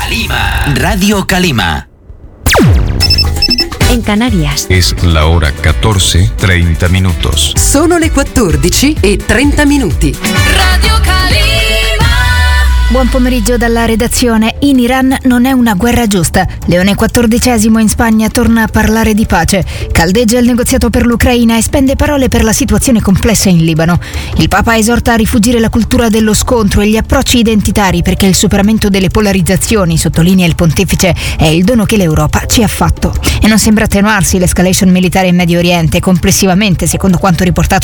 Calima. Radio Calima. En Canarias. Es la hora 14:30 minutos. Sono le 14:30. Radio Calima. Buon pomeriggio dalla redazione. In Iran non è una guerra giusta. Leone XIV in Spagna torna a parlare di pace. Caldeggia il negoziato per l'Ucraina e spende parole per la situazione complessa in Libano. Il Papa esorta a rifugire la cultura dello scontro e gli approcci identitari perché il superamento delle polarizzazioni, sottolinea il pontefice, è il dono che l'Europa ci ha fatto. E non sembra attenuarsi l'escalation militare in Medio Oriente. Complessivamente, secondo quanto riportato